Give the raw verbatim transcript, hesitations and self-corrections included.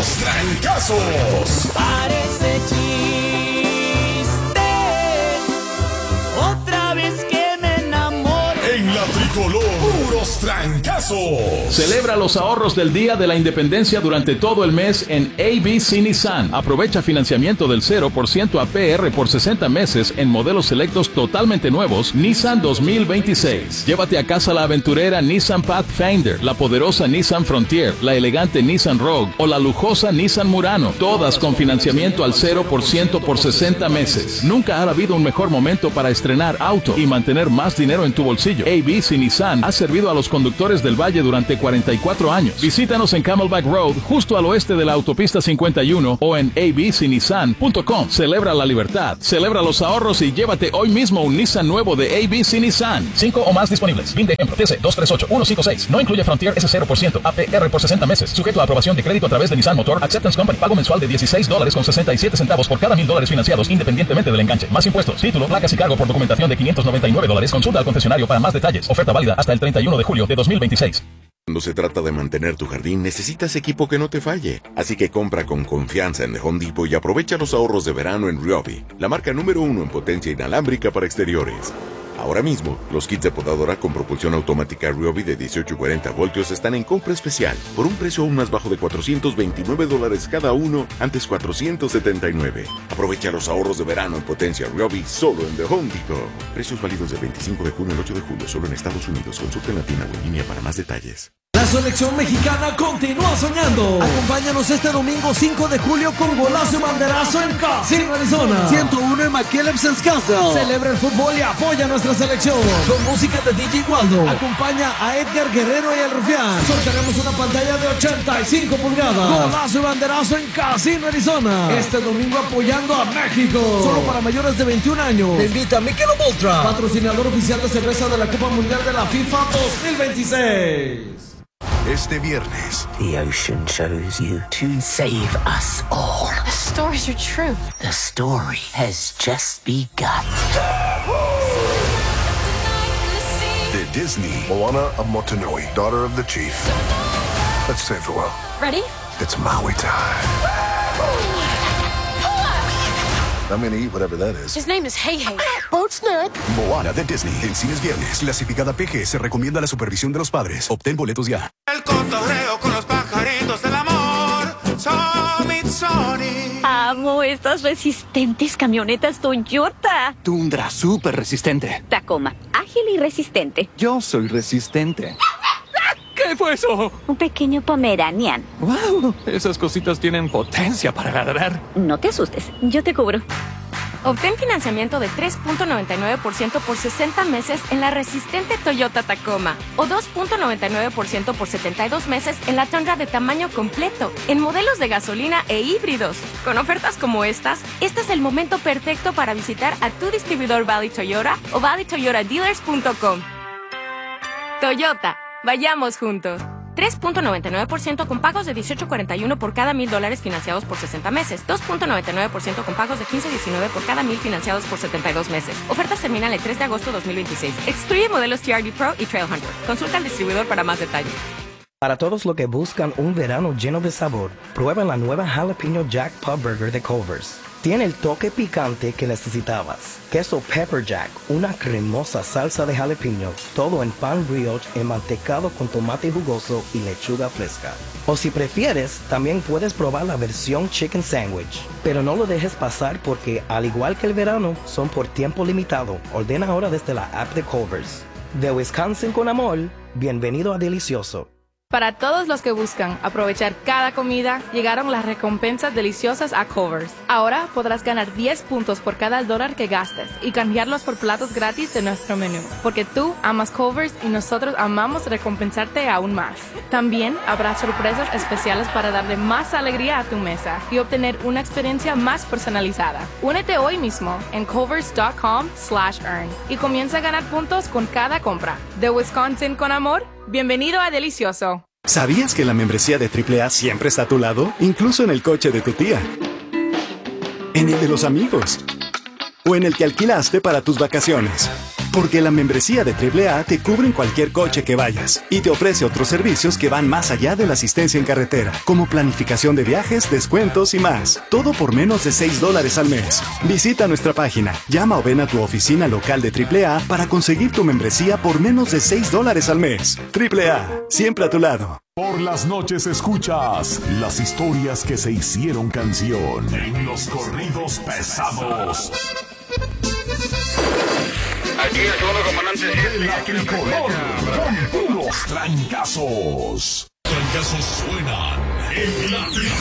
Trancazos. Parece chiste. Otra vez que me enamoro. En la tricolor, puros trancazos. Celebra los ahorros del Día de la Independencia durante todo el mes en A B C Nissan. Aprovecha financiamiento del cero por ciento A P R por sesenta meses en modelos selectos totalmente nuevos Nissan dos mil veintiséis. Llévate a casa la aventurera Nissan Pathfinder, la poderosa Nissan Frontier, la elegante Nissan Rogue o la lujosa Nissan Murano. Todas con financiamiento al cero por ciento por sesenta meses. Nunca ha habido un mejor momento para estrenar auto y mantener más dinero en tu bolsillo. A B C Nissan ha servido a los conductores del Valle durante cuarenta y cuatro años. Visítanos en Camelback Road, justo al oeste de la autopista cincuenta y uno o en a b c nissan punto com. Celebra la libertad, celebra los ahorros y llévate hoy mismo un Nissan nuevo de A B C Nissan. Cinco o más disponibles. Fin de ejemplo. T C dos tres ocho uno cinco seis. No incluye Frontier S cero por ciento A P R por sesenta meses. Sujeto a aprobación de crédito a través de Nissan Motor Acceptance Company. Pago mensual de dieciséis dólares con sesenta y siete centavos por cada mil dólares financiados independientemente del enganche. Más impuestos, título, placas y cargo por documentación de quinientos noventa y nueve dólares. Consulta al concesionario para más detalles. Oferta válida hasta el treinta y uno de julio de dos mil veintiséis. Cuando se trata de mantener tu jardín, necesitas equipo que no te falle. Así que compra con confianza en The Home Depot y aprovecha los ahorros de verano en Ryobi, la marca número uno en potencia inalámbrica para exteriores. Ahora mismo, los kits de podadora con propulsión automática Ryobi de dieciocho y cuarenta voltios están en compra especial, por un precio aún más bajo de cuatrocientos veintinueve dólares cada uno, antes cuatrocientos setenta y nueve. Aprovecha los ahorros de verano en potencia Ryobi solo en The Home Depot. Precios válidos del veinticinco de junio al ocho de julio, solo en Estados Unidos. Consulta en la tienda o en línea para más detalles. La selección mexicana continúa soñando. Acompáñanos este domingo cinco de julio con golazo y banderazo en Casino, Arizona. ciento uno en McKellips Castle. Celebra el fútbol y apoya a nuestra selección. Con música de D J Waldo. Acompaña a Edgar Guerrero y el Rufián. Sortearemos una pantalla de ochenta y cinco pulgadas. Golazo y banderazo en Casino, Arizona. Este domingo apoyando a México. Solo para mayores de veintiún años. Te invita Michelob Ultra, patrocinador oficial de cerveza de la Copa Mundial de la FIFA dos mil veintiséis. Este viernes, the ocean chose you to save us all. The stories are true. The story has just begun. de Disney. Moana of Motunui, daughter of the chief. Let's say farewell. Ready? It's Maui time. I'm gonna eat whatever that is. His name is Hey Hey. Boat snack. Moana de Disney. En cines viernes. Clasificada P G. Se recomienda la supervisión de los padres. Obtén boletos ya. El cotorreo con los pajaritos del amor. Sony. Amo estas resistentes camionetas Toyota. Tundra, súper resistente. Tacoma, ágil y resistente. Yo soy resistente. ¿Qué fue eso? Un pequeño Pomeranian. ¡Wow! Esas cositas tienen potencia para ladrar. No te asustes, yo te cubro. Obtén financiamiento de tres punto noventa y nueve por ciento por sesenta meses en la resistente Toyota Tacoma o dos punto noventa y nueve por ciento por setenta y dos meses en la Tundra de tamaño completo en modelos de gasolina e híbridos. Con ofertas como estas, este es el momento perfecto para visitar a tu distribuidor Valley Toyota o valley toyota dealers punto com. Toyota, vayamos juntos. tres punto noventa y nueve por ciento con pagos de dieciocho cuarenta y uno por cada mil dólares financiados por sesenta meses. dos punto noventa y nueve por ciento con pagos de quince diecinueve por cada mil financiados por setenta y dos meses. Ofertas terminan el tres de agosto de dos mil veintiséis. Excluye modelos T R D Pro y Trailhunter. Consulta al distribuidor para más detalles. Para todos los que buscan un verano lleno de sabor, prueben la nueva Jalapeno Jack Pub Burger de Culver's. Tiene el toque picante que necesitabas. Queso Pepper Jack, una cremosa salsa de jalapeño, todo en pan brioche enmantecado con tomate jugoso y lechuga fresca. O si prefieres, también puedes probar la versión Chicken Sandwich. Pero no lo dejes pasar porque, al igual que el verano, son por tiempo limitado. Ordena ahora desde la app de Culver's. De Wisconsin con amor, bienvenido a Delicioso. Para todos los que buscan aprovechar cada comida, llegaron las recompensas deliciosas a Culver's. Ahora podrás ganar diez puntos por cada dólar que gastes y cambiarlos por platos gratis de nuestro menú. Porque tú amas Culver's y nosotros amamos recompensarte aún más. También habrá sorpresas especiales para darle más alegría a tu mesa y obtener una experiencia más personalizada. Únete hoy mismo en culvers punto com slash earn y comienza a ganar puntos con cada compra. De Wisconsin con amor, bienvenido a Delicioso. ¿Sabías que la membresía de triple A siempre está a tu lado? Incluso en el coche de tu tía, en el de los amigos o en el que alquilaste para tus vacaciones. Porque la membresía de triple A te cubre en cualquier coche que vayas y te ofrece otros servicios que van más allá de la asistencia en carretera, como planificación de viajes, descuentos y más. Todo por menos de seis dólares al mes. Visita nuestra página, llama o ven a tu oficina local de triple A para conseguir tu membresía por menos de seis dólares al mes. triple A, siempre a tu lado. Por las noches escuchas las historias que se hicieron canción en los corridos pesados. Aquí es todo, comandante. La tricolor con puros trancazos. Trancazos suenan en la tricolor.